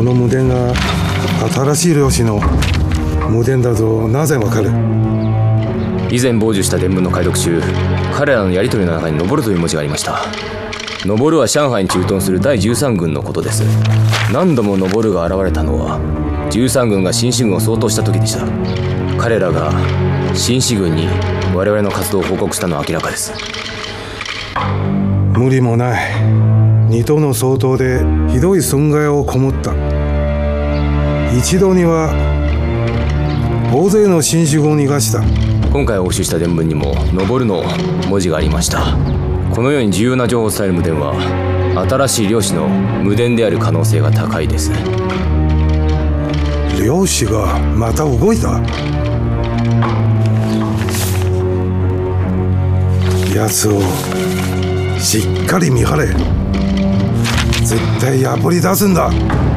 の無電が新しい漁師の無電だとなぜわかる？ 以前傍受した伝聞の解読中、彼らのやり取りの中に登るという文字がありました。登るは上海に駐屯する第13軍のことです。何度も登るが現れたのは13軍が新四軍を掃討した時でした。彼らが新四軍に我々の活動を報告したのは明らかです。 無理もない。二都の掃討でひどい損害を被った。一度には大勢の新四軍を逃がした。 今回押収した伝聞にも登るの文字がありました。このように重要な情報を伝える無電は新しい漁師の無電である可能性が高いです。 漁師がまた動いた。奴をしっかり見張れ。絶対破り出すんだ。